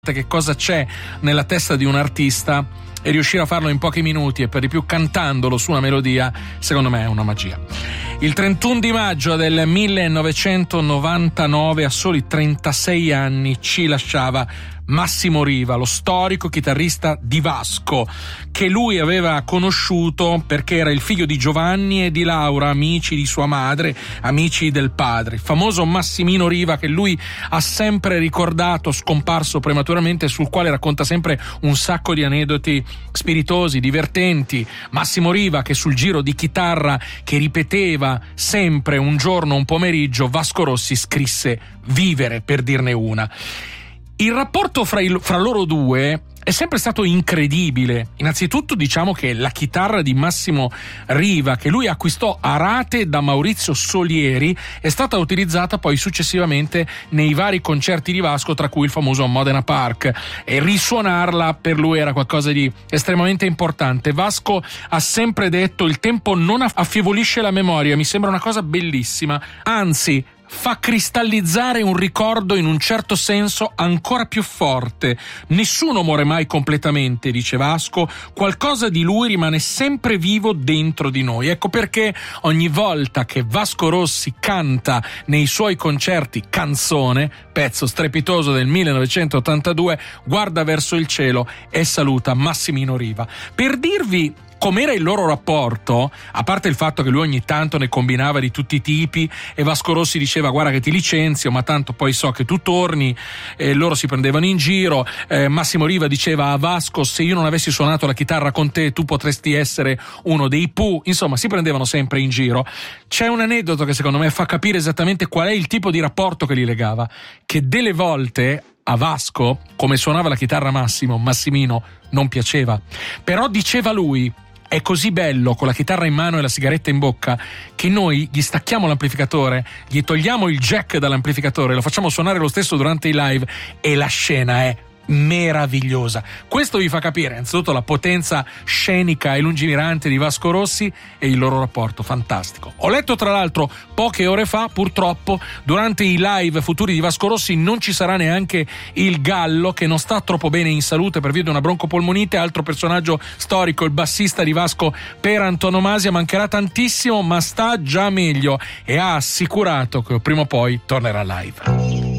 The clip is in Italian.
che cosa c'è nella testa di un artista e riuscire a farlo in pochi minuti e per di più cantandolo su una melodia, secondo me è una magia. Il 31 di maggio del 1999, a soli 36 anni, ci lasciava Massimo Riva, lo storico chitarrista di Vasco, che lui aveva conosciuto perché era il figlio di Giovanni e di Laura, amici di sua madre, amici del padre. Il famoso Massimino Riva, che lui ha sempre ricordato, scomparso prematuramente, sul quale racconta sempre un sacco di aneddoti spiritosi, divertenti. Massimo Riva, che sul giro di chitarra che ripeteva sempre un giorno, un pomeriggio, Vasco Rossi scrisse Vivere, per dirne una. Il rapporto fra loro due è sempre stato incredibile. Innanzitutto diciamo che la chitarra di Massimo Riva, che lui acquistò a rate da Maurizio Solieri, è stata utilizzata poi successivamente nei vari concerti di Vasco, tra cui il famoso Modena Park, e risuonarla per lui era qualcosa di estremamente importante. Vasco ha sempre detto: il tempo non affievolisce la memoria, mi sembra una cosa bellissima, anzi fa cristallizzare un ricordo in un certo senso ancora più forte. Nessuno muore mai completamente, dice Vasco, qualcosa di lui rimane sempre vivo dentro di noi. Ecco perché ogni volta che Vasco Rossi canta nei suoi concerti Canzone, pezzo strepitoso del 1982, guarda verso il cielo e saluta Massimino Riva. Per dirvi com'era il loro rapporto, a parte il fatto che lui ogni tanto ne combinava di tutti i tipi e Vasco Rossi diceva: guarda che ti licenzio, ma tanto poi so che tu torni, e loro si prendevano in giro. Massimo Riva diceva a Vasco: se io non avessi suonato la chitarra con te tu potresti essere uno dei Pooh. Insomma, si prendevano sempre in giro. C'è un aneddoto che secondo me fa capire esattamente qual è il tipo di rapporto che li legava, che delle volte a Vasco, come suonava la chitarra Massimino non piaceva, però diceva lui: è così bello con la chitarra in mano e la sigaretta in bocca che noi gli stacchiamo l'amplificatore, gli togliamo il jack dall'amplificatore, lo facciamo suonare lo stesso durante i live e la scena è meravigliosa. Questo vi fa capire innanzitutto la potenza scenica e lungimirante di Vasco Rossi e il loro rapporto fantastico. Ho letto tra l'altro poche ore fa, purtroppo, durante i live futuri di Vasco Rossi non ci sarà neanche il Gallo, che non sta troppo bene in salute per via di una broncopolmonite, altro personaggio storico, il bassista di Vasco per antonomasia. Mancherà tantissimo, ma sta già meglio e ha assicurato che prima o poi tornerà live.